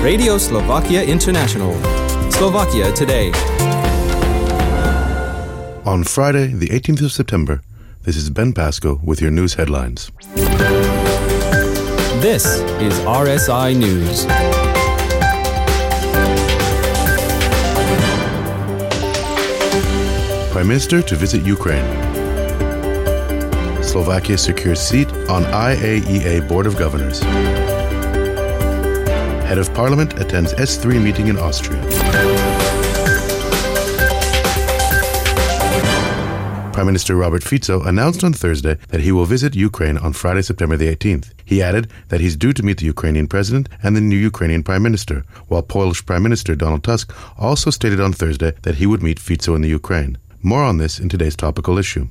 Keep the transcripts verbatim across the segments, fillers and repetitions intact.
Radio Slovakia International. Slovakia Today. On Friday, the eighteenth of September, this is Ben Pasco with your news headlines. This is R S I News. Prime Minister to visit Ukraine. Slovakia secures seat on I A E A Board of Governors. Head of Parliament attends S three meeting in Austria. Prime Minister Robert Fico announced on Thursday that he will visit Ukraine on Friday, September the eighteenth. He added that he's due to meet the Ukrainian president and the new Ukrainian prime minister, while Polish Prime Minister Donald Tusk also stated on Thursday that he would meet Fico in the Ukraine. More on this in today's topical issue.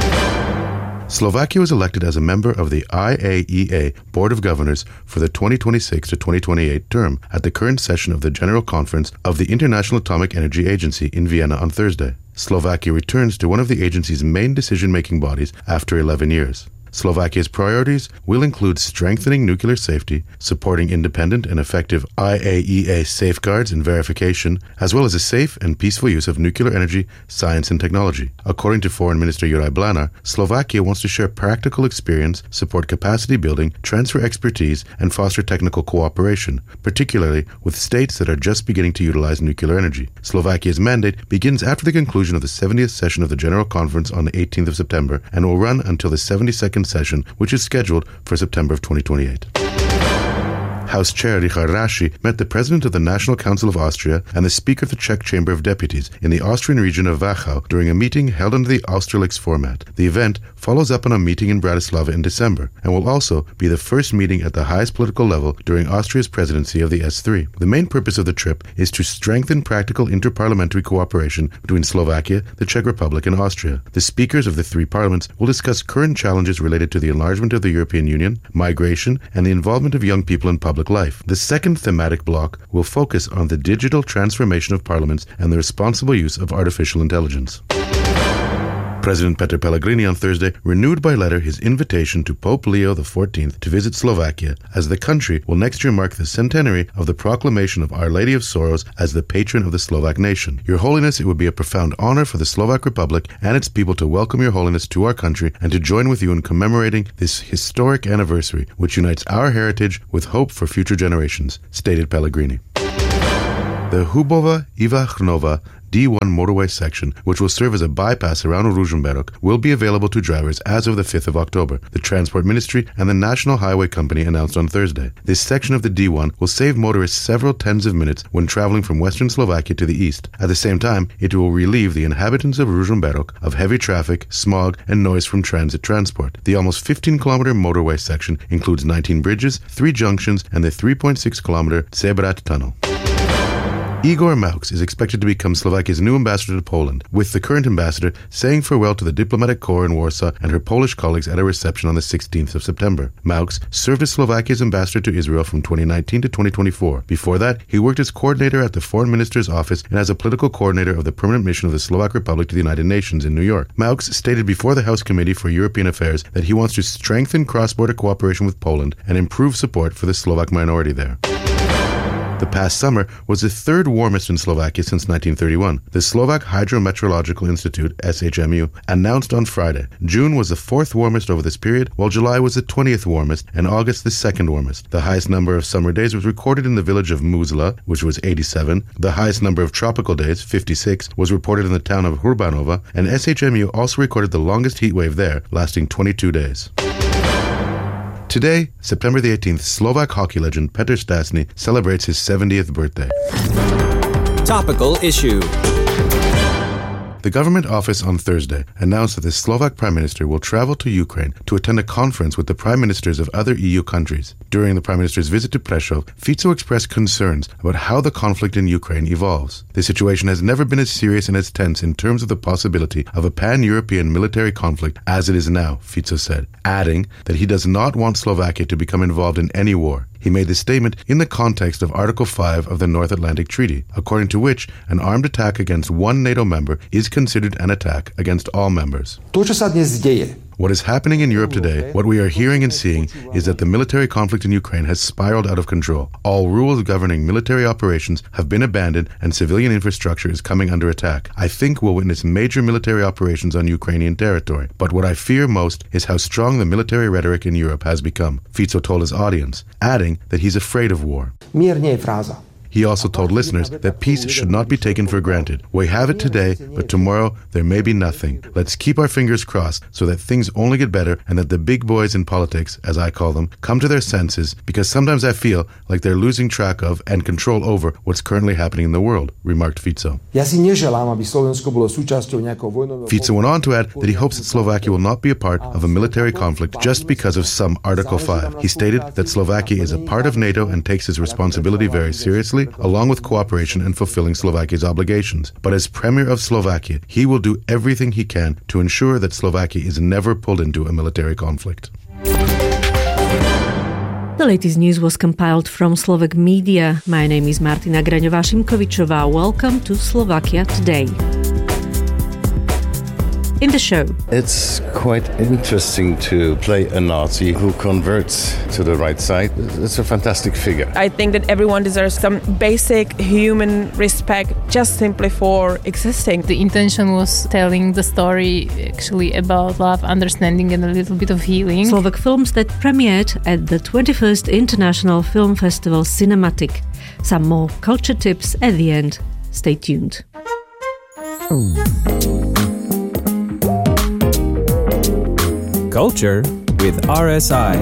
Slovakia was elected as a member of the I A E A Board of Governors for the twenty twenty-six to twenty twenty-eight term at the current session of the General Conference of the International Atomic Energy Agency in Vienna on Thursday. Slovakia returns to one of the agency's main decision-making bodies after eleven years. Slovakia's priorities will include strengthening nuclear safety, supporting independent and effective I A E A safeguards and verification, as well as a safe and peaceful use of nuclear energy, science, and technology. According to Foreign Minister Juraj Blanar, Slovakia wants to share practical experience, support capacity building, transfer expertise, and foster technical cooperation, particularly with states that are just beginning to utilize nuclear energy. Slovakia's mandate begins after the conclusion of the seventieth session of the General Conference on the eighteenth of September and will run until the seventy-second session, which is scheduled for September of twenty twenty-eight. House Chair Richard Raši met the President of the National Council of Austria and the Speaker of the Czech Chamber of Deputies in the Austrian region of Wachau during a meeting held under the Austerlix format. The event follows up on a meeting in Bratislava in December and will also be the first meeting at the highest political level during Austria's presidency of the S three. The main purpose of the trip is to strengthen practical interparliamentary cooperation between Slovakia, the Czech Republic, and Austria. The speakers of the three parliaments will discuss current challenges related to the enlargement of the European Union, migration, and the involvement of young people in public life. The second thematic block will focus on the digital transformation of parliaments and the responsible use of artificial intelligence. President Peter Pellegrini on Thursday renewed by letter his invitation to Pope Leo the fourteenth to visit Slovakia, as the country will next year mark the centenary of the proclamation of Our Lady of Sorrows as the patron of the Slovak nation. Your Holiness, it would be a profound honor for the Slovak Republic and its people to welcome Your Holiness to our country and to join with you in commemorating this historic anniversary, which unites our heritage with hope for future generations, stated Pellegrini. The Hubova-Iva-Chrnova D one motorway section, which will serve as a bypass around Ružomberok, will be available to drivers as of the fifth of October, the Transport Ministry and the National Highway Company announced on Thursday. This section of the D one will save motorists several tens of minutes when traveling from western Slovakia to the east. At the same time, it will relieve the inhabitants of Ružomberok of heavy traffic, smog, and noise from transit transport. The almost fifteen kilometer motorway section includes nineteen bridges, three junctions, and the three point six kilometer Zebrad tunnel. Igor Maux is expected to become Slovakia's new ambassador to Poland, with the current ambassador saying farewell to the diplomatic corps in Warsaw and her Polish colleagues at a reception on the sixteenth of September. Maux served as Slovakia's ambassador to Israel from twenty nineteen to twenty twenty-four. Before that, he worked as coordinator at the Foreign Minister's office and as a political coordinator of the permanent mission of the Slovak Republic to the United Nations in New York. Maux stated before the House Committee for European Affairs that he wants to strengthen cross-border cooperation with Poland and improve support for the Slovak minority there. The past summer was the third warmest in Slovakia since nineteen thirty-one. The Slovak Hydrometeorological Institute, S H M U, announced on Friday June was the fourth warmest over this period, while July was the twentieth warmest and August the second warmest. The highest number of summer days was recorded in the village of Muzla, which was eighty-seven. The highest number of tropical days, fifty-six, was reported in the town of Hurbanova, and S H M U also recorded the longest heat wave there, lasting twenty-two days. Today, September the eighteenth, Slovak hockey legend Petr Stasny celebrates his seventieth birthday. Topical issue. The government office on Thursday announced that the Slovak Prime Minister will travel to Ukraine to attend a conference with the Prime Ministers of other E U countries. During the Prime Minister's visit to Prešov, Fico expressed concerns about how the conflict in Ukraine evolves. The situation has never been as serious and as tense in terms of the possibility of a pan-European military conflict as it is now, Fico said, adding that he does not want Slovakia to become involved in any war. He made this statement in the context of Article five of the North Atlantic Treaty, according to which an armed attack against one NATO member is considered an attack against all members. To, čo sa dnes deje, What is happening in Europe today, what we are hearing and seeing, is that the military conflict in Ukraine has spiraled out of control. All rules governing military operations have been abandoned and civilian infrastructure is coming under attack. I think we'll witness major military operations on Ukrainian territory. But what I fear most is how strong the military rhetoric in Europe has become, Fico told his audience, adding that he's afraid of war. Mir nie je fráza. He also told listeners that peace should not be taken for granted. We have it today, but tomorrow there may be nothing. Let's keep our fingers crossed so that things only get better and that the big boys in politics, as I call them, come to their senses, because sometimes I feel like they're losing track of and control over what's currently happening in the world, remarked Fico. Ja si neželám, aby Slovensko bolo súčasťou nejakého vojnového... Fico went on to add that he hopes that Slovakia will not be a part of a military conflict just because of some Article five. He stated that Slovakia is a part of NATO and takes its responsibility very seriously, along with cooperation and fulfilling Slovakia's obligations. But as Premier of Slovakia, he will do everything he can to ensure that Slovakia is never pulled into a military conflict. The latest news was compiled from Slovak media. My name is Martina Graňová-Šimkovičová. Welcome to Slovakia Today. In the show, it's quite interesting to play a Nazi who converts to the right side. It's a fantastic figure. I think that everyone deserves some basic human respect just simply for existing. The intention was telling the story actually about love, understanding and a little bit of healing. Slovak films that premiered at the twenty-first International Film Festival Cinematic. Some more culture tips at the end. Stay tuned. Culture with R S I.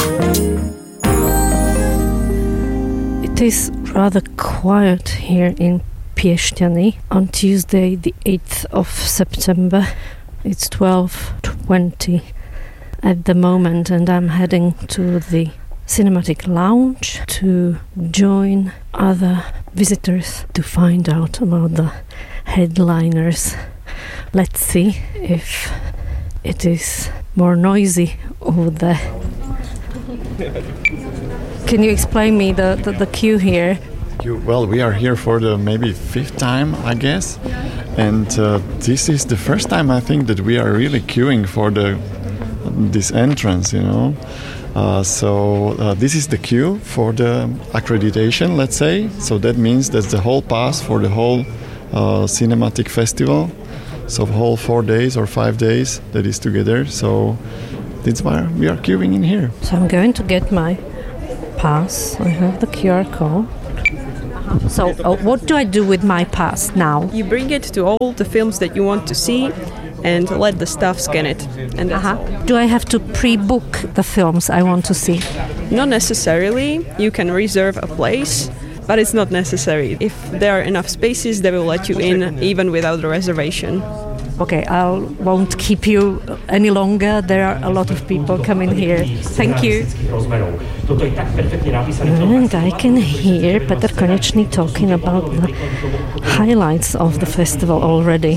It is rather quiet here in Piešťany on Tuesday, the eighth of September. It's twelve twenty at the moment, and I'm heading to the Cinematic Lounge to join other visitors to find out about the headliners. Let's see if it is more noisy over there. Can you explain me the, the, the queue here? You, well, we are here for the maybe fifth time, I guess. And uh, this is the first time, I think, that we are really queuing for the this entrance, you know. Uh, so uh, this is the queue for the accreditation, let's say. So that means that's the whole pass for the whole uh, cinematic festival. So whole four days or five days that is together. So that's why we are queuing in here. So I'm going to get my pass. I have the Q R code. So uh, what do I do with my pass now? You bring it to all the films that you want to see and let the staff scan it. And that's uh-huh. all. Do I have to pre-book the films I want to see? Not necessarily. You can reserve a place, but it's not necessary. If there are enough spaces, they will let you in even without a reservation. Okay, I won't keep you any longer. There are a lot of people coming here. Thank you. And I can hear Petr Konečný talking about the highlights of the festival already.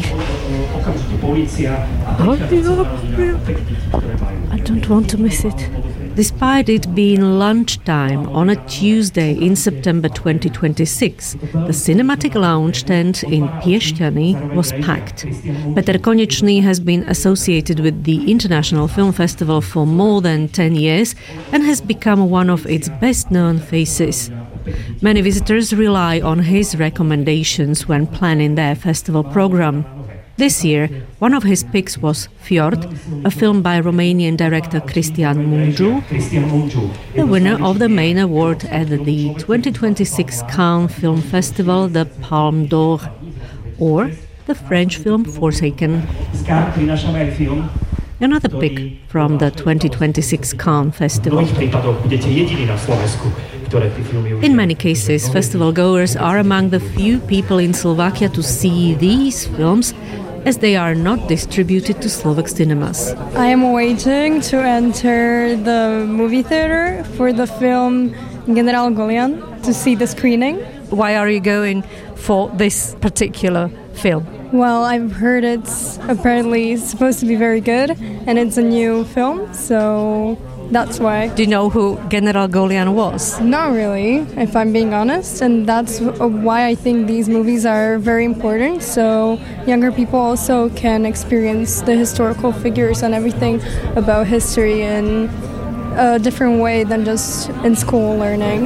I don't want to miss it. Despite it being lunchtime on a Tuesday in September twenty twenty-six, the Cinematic Lounge tent in Piešťany was packed. Petr Konečný has been associated with the International Film Festival for more than ten years and has become one of its best-known faces. Many visitors rely on his recommendations when planning their festival program. This year, one of his picks was Fjord, a film by Romanian director Cristian Mungiu, the winner of the main award at the twenty twenty-six Cannes Film Festival, the Palme d'Or, or the French film Forsaken. Another pick from the twenty twenty-six Cannes Festival. In many cases, festival goers are among the few people in Slovakia to see these films, as they are not distributed to Slovak cinemas. I am waiting to enter the movie theater for the film General Golian to see the screening. Why are you going for this particular film? Well, I've heard it's apparently supposed to be very good, and it's a new film, so That's why. Do you know who General Golian was? Not really, if I'm being honest, and that's why I think these movies are very important, so younger people also can experience the historical figures and everything about history in a different way than just in school learning.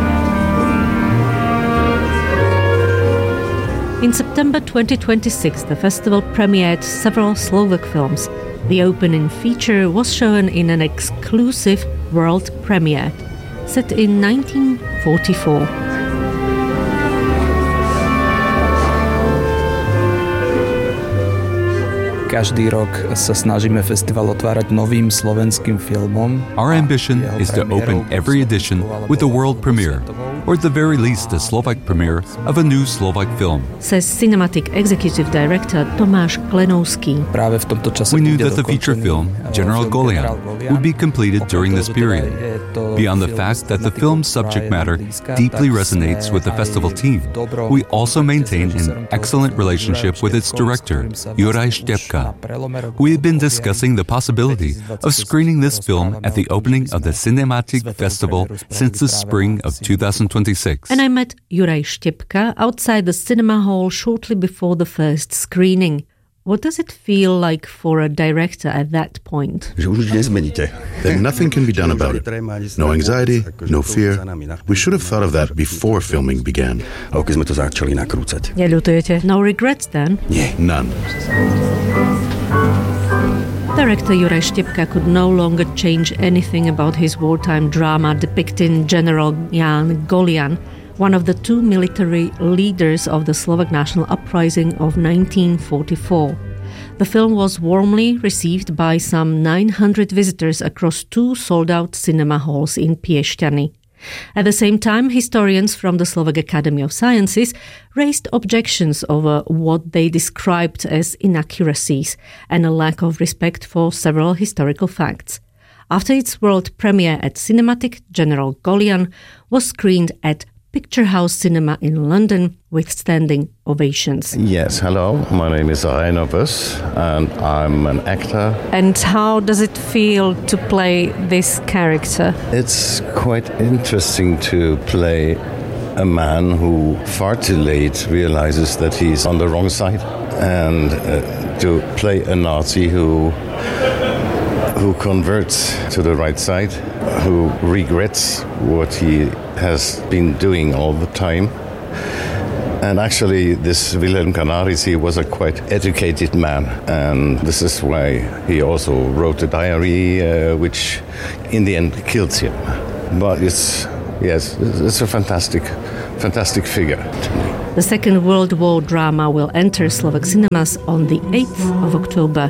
In September twenty twenty-six, the festival premiered several Slovak films. The opening feature was shown in an exclusive world premiere, set in nineteen forty-four. Každý rok sa snažíme festival otvárať novým slovenským filmom. Our ambition is to open every edition with a world premiere, or at the very least a Slovak premiere of a new Slovak film. Says cinematic executive director Tomáš Klenovský. Práve v tomto čase we knew that the feature film, General Golian, would be completed during this period. Beyond the fact that the film's subject matter deeply resonates with the festival team, we also maintain an excellent relationship with its director, Juraj Štepka. We had been discussing the possibility of screening this film at the opening of the Cinematic Festival since the spring of two thousand twenty-six. And I met Juraj Štepka outside the cinema hall shortly before the first screening. What does it feel like for a director at that point? That nothing can be done about it. No anxiety, no fear. We should have thought of that before filming began. No regrets then? None. Director Juraj Štepka could no longer change anything about his wartime drama depicting General Jan Golian, one of the two military leaders of the Slovak national uprising of nineteen forty-four. The film was warmly received by some nine hundred visitors across two sold-out cinema halls in Piešťany. At the same time, historians from the Slovak Academy of Sciences raised objections over what they described as inaccuracies and a lack of respect for several historical facts. After its world premiere at Cinematic, General Golian was screened at Picture House Cinema in London with standing ovations. Yes, hello, my name is Rainer Böss and I'm an actor. And how does it feel to play this character? It's quite interesting to play a man who far too late realizes that he's on the wrong side, and uh, to play a Nazi who who converts to the right side, who regrets what he has been doing all the time. And actually, this Wilhelm Canaris, he was a quite educated man, and this is why he also wrote a diary, uh, which in the end kills him. But it's, yes, it's a fantastic, fantastic figure to me. The Second World War drama will enter Slovak cinemas on the eighth of October.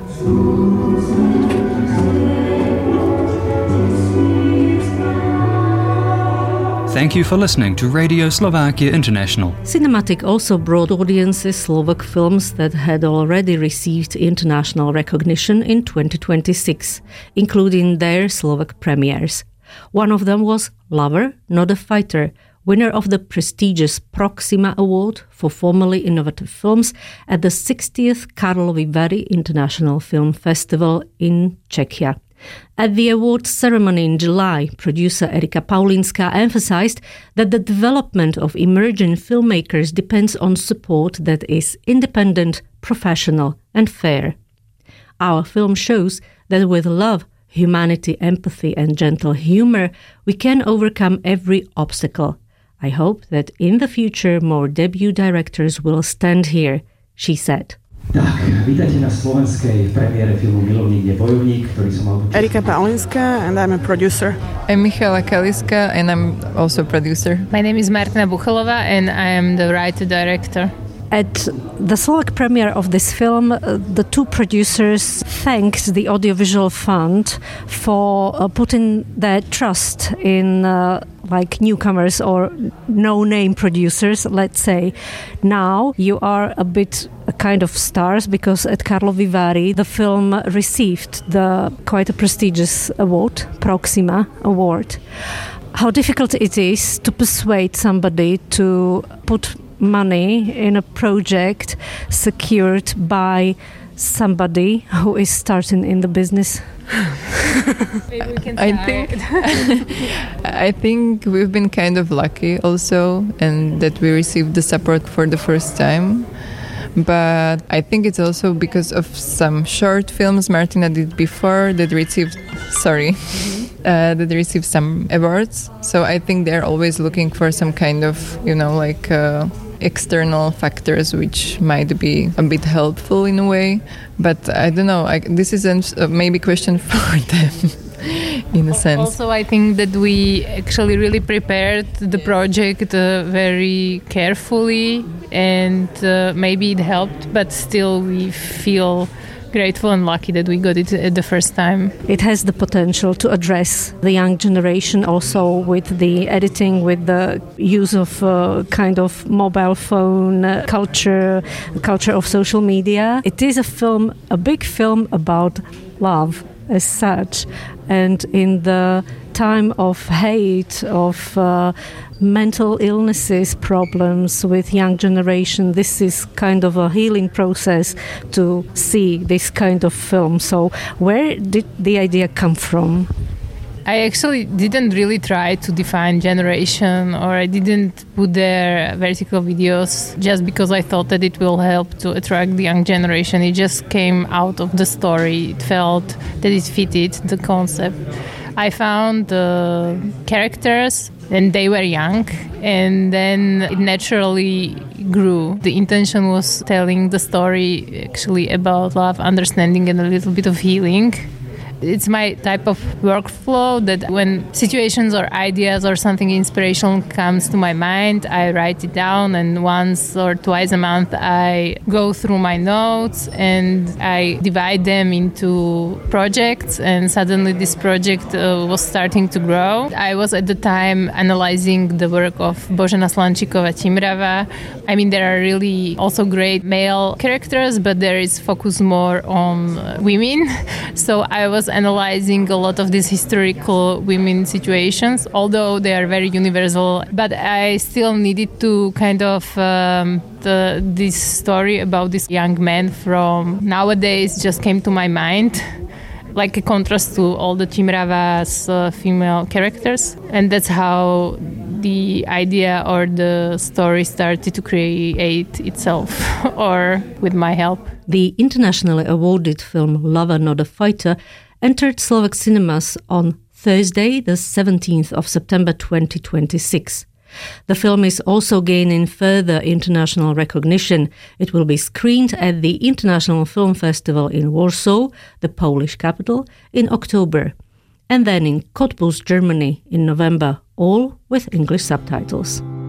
Thank you for listening to Radio Slovakia International. Cinematic also brought audiences Slovak films that had already received international recognition in twenty twenty-six, including their Slovak premieres. One of them was Lover, Not a Fighter, winner of the prestigious Proxima Award for formerly innovative films at the sixtieth Karlovy Vary International Film Festival in Czechia. At the awards ceremony in July, producer Erika Paulinská emphasized that the development of emerging filmmakers depends on support that is independent, professional, and fair. Our film shows that with love, humanity, empathy, and gentle humor, we can overcome every obstacle. I hope that in the future more debut directors will stand here, she said. Tak, vítajte na slovenskej premiére filmu Milovník je bojovník, ktorý som mal... Erika Paulinská, and I'm a producer. I'm Michaela Kaliska, and I'm also a producer. My name is Martina Buchalova, and I am the writer-director. At the Slovak premiere of this film, uh, the two producers thanked the Audiovisual Fund for uh, putting their trust in uh, like newcomers or no-name producers, let's say. Now you are a bit a kind of stars because at Karlovy Vary the film received the quite a prestigious award, Proxima Award. How difficult it is to persuade somebody to put money in a project secured by somebody who is starting in the business? Maybe we can I think I think we've been kind of lucky also, and that we received the support for the first time. But I think it's also because of some short films Martina did before that received, sorry, uh, that received some awards. So I think they're always looking for some kind of, you know, like uh, external factors which might be a bit helpful in a way. But I don't know, I, this is a maybe question for them. In a sense. Also, I think that we actually really prepared the project uh, very carefully, and uh, maybe it helped, but still we feel grateful and lucky that we got it at the first time. It has the potential to address the young generation also with the editing, with the use of uh, kind of mobile phone uh, culture, culture of social media. It is a film, a big film about love as such, and in the time of hate, of uh, mental illnesses, problems with young generation, this is kind of a healing process to see this kind of film. So where did the idea come from? I actually didn't really try to define generation, or I didn't put there vertical videos just because I thought that it will help to attract the young generation. It just came out of the story. It felt that it fitted the concept. I found the characters and they were young, and then it naturally grew. The intention was telling the story actually about love, understanding, and a little bit of healing. It's my type of workflow that when situations or ideas or something inspirational comes to my mind, I write it down, and once or twice a month I go through my notes and I divide them into projects, and suddenly this project uh, was starting to grow. I was at the time analyzing the work of Božena Slančíková Timrava. I mean, there are really also great male characters, but there is focus more on women. So I was analyzing a lot of these historical women situations, although they are very universal. But I still needed to kind of um, the, this story about this young man from nowadays just came to my mind, like a contrast to all the Timrava's uh, female characters. And that's how the idea or the story started to create itself, or with my help. The internationally awarded film Lover Not a Fighter entered Slovak cinemas on Thursday, the seventeenth of September twenty twenty-six. The film is also gaining further international recognition. It will be screened at the International Film Festival in Warsaw, the Polish capital, in October, and then in Cottbus, Germany in November, all with English subtitles.